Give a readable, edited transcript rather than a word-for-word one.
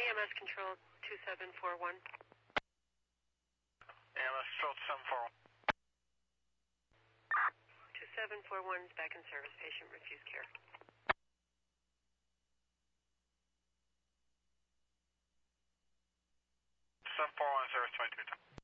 AMS control 2741. AMS control 2741. 2741 is back in service. Patient refused care. 741 service 22.